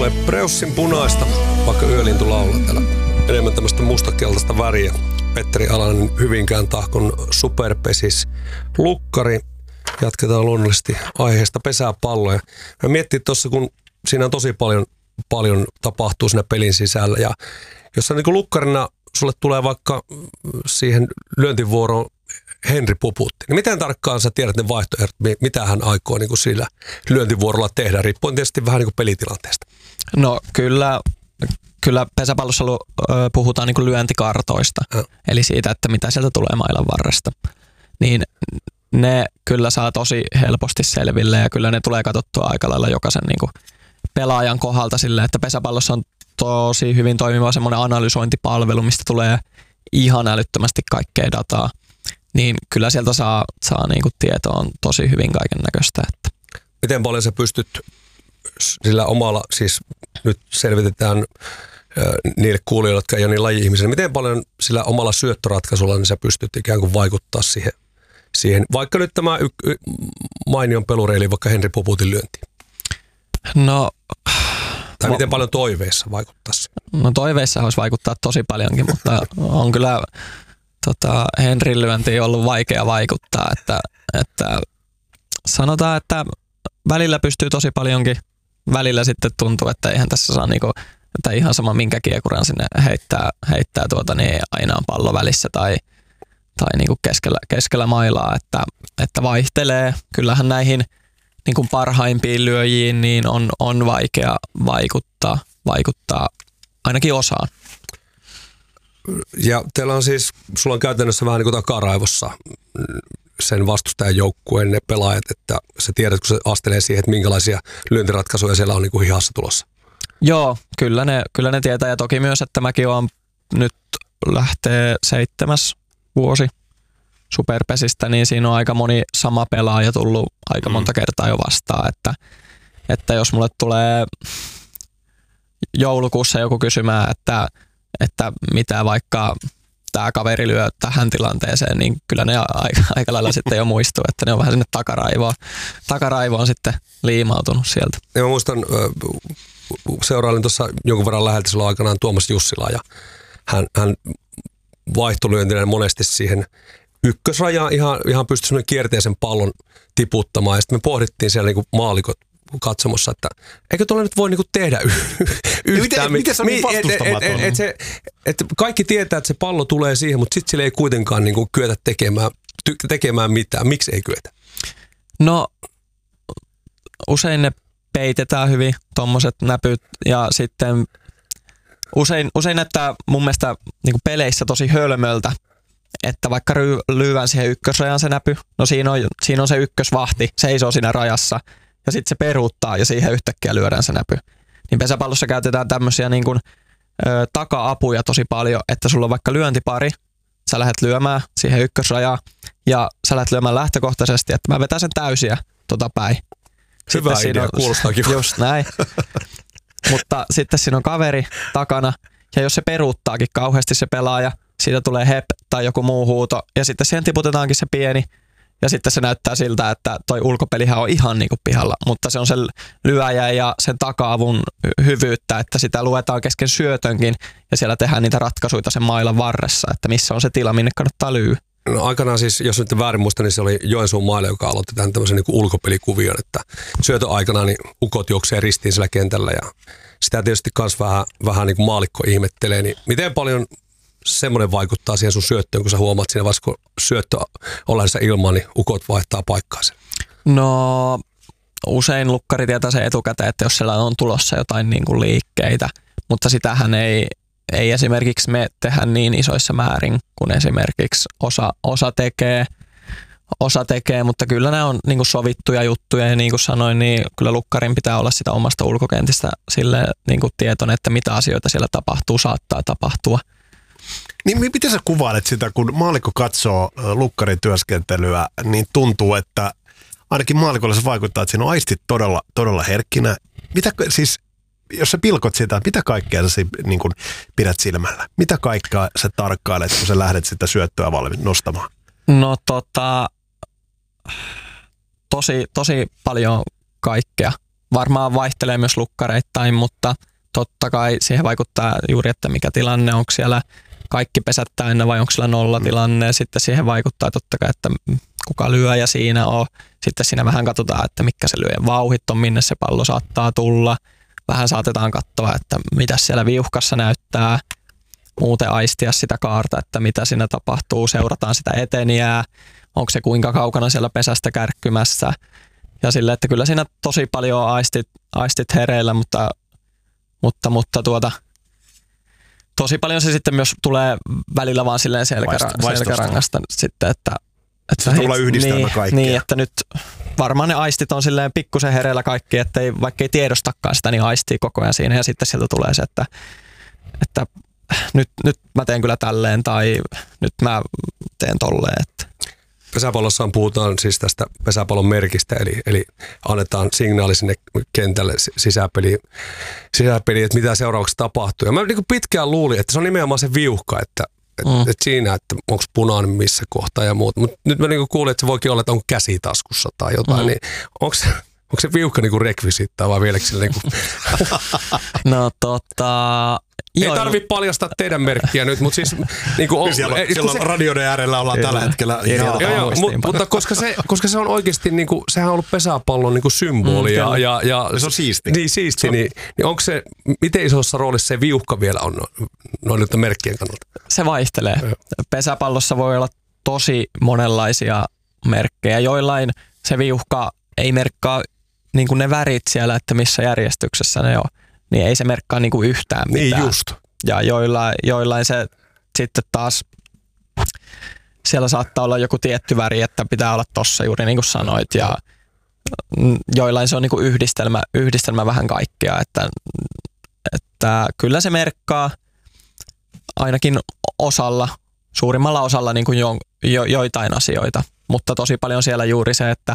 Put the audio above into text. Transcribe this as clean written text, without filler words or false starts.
ole preussin punaista, vaikka yölintu laulaa täällä. Enemmän tämmöistä mustakeltaista väriä. Petteri Alanen Hyvinkään Tahkon superpesis lukkari. Jatketaan luonnollisesti aiheesta pesäpalloja. Mä miettii tuossa, kun siinä on tosi paljon tapahtuu siinä pelin sisällä. Ja jos sä niin lukkarina sulle tulee vaikka siihen lyöntivuoroon Henri Puputti, niin miten tarkkaan sä tiedät ne vaihtoehdot, mitä hän aikoo niin sillä lyöntivuorolla tehdä, riippuen tietysti vähän niin pelitilanteesta? No kyllä pesäpallossa puhutaan niin lyöntikartoista, eli siitä, että mitä sieltä tulee mailan varresta. Niin ne kyllä saa tosi helposti selville ja kyllä ne tulee katsottua aika lailla jokaisen niin pelaajan kohdalta silleen, että pesäpallossa on tosi hyvin toimiva semmoinen analysointipalvelu, mistä tulee ihan älyttömästi kaikkea dataa. Niin kyllä sieltä saa niin kuin tietoa tosi hyvin kaiken näköistä. Miten paljon sä pystyt sillä omalla, siis nyt selvitetään niille kuulijoille, jotka ei ole niin laji-ihmisiä, miten paljon sillä omalla syöttöratkaisulla niin sä pystyt ikään kuin vaikuttaa siihen vaikka nyt tämä mainion peluri, eli vaikka Henri Puputin lyönti? No, tai miten paljon toiveissa vaikuttaa siihen? No toiveissa voisi vaikuttaa tosi paljonkin, mutta on kyllä Henrin lyöntiin ollut vaikea vaikuttaa, että sanotaan, että välillä pystyy tosi paljonkin, välillä sitten tuntuu, että eihän tässä saa niinku, että ihan sama minkä kiekuran sinne heittää niin aina on pallo välissä tai niinku keskellä mailaa, että vaihtelee. Kyllähän näihin niinku parhaimpiin lyöjiin niin on vaikea vaikuttaa ainakin osaan. Ja teillä on siis, sulla on käytännössä vähän niin kuin takaraivossa sen vastustajan joukkueen ne pelaajat, että sä tiedät, kun se astelee siihen, että minkälaisia lyöntiratkaisuja siellä on niin kuin hihassa tulossa. Joo, kyllä ne tietää ja toki myös, että mäkin olen nyt lähtee 7. vuosi superpesistä, niin siinä on aika moni sama pelaaja tullut aika monta kertaa jo vastaan, että jos mulle tulee joulukuussa joku kysymään, että mitä vaikka tämä kaveri lyö tähän tilanteeseen, niin kyllä ne aika lailla sitten jo muistuu, että ne on vähän sinne takaraivoon sitten liimautunut sieltä. Ja mä muistan, seurailin tuossa jonkun verran läheltä silloin aikanaan Tuomas Jussilaa ja hän vaihtolyöntineen monesti siihen ykkösrajaan ihan pystyi semmoinen kierteisen pallon tiputtamaan ja sitten me pohdittiin siellä niin kuin maalikot katsomossa, että eikö tuolla nyt voi niinku tehdä yhtään. Miten se on niin vastustamaton? Et kaikki tietää, että se pallo tulee siihen, mutta sitten sillä ei kuitenkaan niinku kyetä tekemään mitään. Miksi ei kyetä? No usein ne peitetään hyvin, tommoset näpyt, ja sitten usein näyttää mun mielestä niinku peleissä tosi hölmöltä, että vaikka lyövän siihen ykkösrajaan se näpy, no siinä on se ykkösvahti, seisoo siinä rajassa, ja sitten se peruuttaa ja siihen yhtäkkiä lyödään se näpy. Niin pesäpallossa käytetään tämmöisiä niin kuin, taka-apuja tosi paljon, että sulla on vaikka lyöntipari, sä lähdet lyömään siihen ykkösrajaan ja sä lähdet lyömään lähtökohtaisesti, että mä vetän sen täysiä päin. Hyvä idea, kuulostaa kiva. Just näin. Mutta sitten siinä on kaveri takana ja jos se peruuttaakin kauheasti se pelaaja, siitä tulee hep tai joku muu huuto ja sitten siihen tiputetaankin se pieni. Ja sitten se näyttää siltä, että toi ulkopelihän on ihan niinku pihalla, mutta se on sen lyöjä ja sen taka-avun hyvyyttä, että sitä luetaan kesken syötönkin ja siellä tehdään niitä ratkaisuja sen mailan varressa, että missä on se tila, minne kannattaa lyö. No aikanaan siis, jos nyt väärin muista, niin se oli Joensuun mailla, joka aloitti tämän tämmöisen niin kuin ulkopelikuvion, että syötöaikana niin ukot juoksee ristiin sillä kentällä ja sitä tietysti myös vähän niin kuin maalikko ihmettelee, niin miten paljon semmoinen vaikuttaa siihen sun syöttöön, kun sä huomaat siinä vaiheessa, kun syöttö ollaansa ilman, niin ukot vaihtaa paikkaansa? No usein lukkari tietää se etukäteen, että jos siellä on tulossa jotain niin kuin liikkeitä, mutta sitähän ei esimerkiksi me tehdä niin isoissa määrin, kun esimerkiksi osa tekee, mutta kyllä nämä on niin kuin sovittuja juttuja ja niin kuin sanoin, niin kyllä lukkarin pitää olla sitä omasta ulkokentistä sille niin kuin tietoinen, että mitä asioita siellä saattaa tapahtua. Niin miten sä kuvailet sitä, kun maallikko katsoo lukkarin työskentelyä, niin tuntuu, että ainakin maalikolle se vaikuttaa, että siinä on aistit todella herkkinä. Mitä siis, jos sä pilkot sitä, mitä kaikkea sä niin kun pidät silmällä? Mitä kaikkea sä tarkkailet, kun sä lähdet sitä syöttöä nostamaan? No tosi paljon kaikkea. varmaan vaihtelee myös lukkareittain, mutta totta kai siihen vaikuttaa juuri, että mikä tilanne, onko siellä kaikki pesät täynnä vai onko siellä nollatilanne, ja sitten siihen vaikuttaa totta kai, että kuka lyöjä siinä on. Sitten siinä vähän katsotaan, että mitkä se lyöjän vauhit on, minne se pallo saattaa tulla. Vähän saatetaan katsoa, että mitä siellä viuhkassa näyttää, muuten aistia sitä kaarta, että mitä siinä tapahtuu, seurataan sitä eteniää, onko se kuinka kaukana siellä pesästä kärkkymässä. Ja sille, että kyllä siinä tosi paljon aistit hereillä, mutta tosi paljon se sitten myös tulee välillä vaan silleen selkärangasta sitten, että se tulee yhdistelmä kaikkea. Niin, että nyt varmaan ne aistit on silleen pikkusen hereillä kaikki, että vaikka ei tiedostakaan sitä, niin aistii koko ajan siinä ja sitten sieltä tulee se, että nyt mä teen kyllä tälleen tai nyt mä teen tolleen. Että. Pesäpallossaan puhutaan siis tästä pesäpallon merkistä, eli annetaan signaali sinne kentälle sisäpeliin, että mitä seuraavaksi tapahtuu. Ja mä niin pitkään luulin, että se on nimenomaan se viuhka, että siinä, että onko punainen missä kohtaa ja muuta. Mutta nyt mä niin kuulin, että se voikin olla, että on käsi taskussa tai jotain, niin onko se viuhka niin rekvisiittaa vai vieläkö sillä niin kuin... No Ei tarvitse paljastaa teidän merkkiä nyt, mutta siis... Niin kuin siellä radioiden äärellä ollaan tällä hetkellä. Mutta koska se on oikeasti, niin kuin, sehän on ollut pesäpallon niin kuin symboli. Ja se on siisti. Niin siisti, niin onko se, miten isossa roolissa se viuhka vielä on noin merkkien kannalta? Se vaihtelee. Pesäpallossa voi olla tosi monenlaisia merkkejä. Joillain se viuhka ei merkkaa niin kuin ne värit siellä, että missä järjestyksessä ne on. Niin ei se merkkaa niinku yhtään mitään. Niin just. Ja joillain se sitten taas, siellä saattaa olla joku tietty väri, että pitää olla tossa juuri niin kuin sanoit. Ja joillain se on niinku yhdistelmä vähän kaikkea. Että kyllä se merkkaa ainakin suurimmalla osalla niinku joitain asioita. Mutta tosi paljon siellä juuri se, että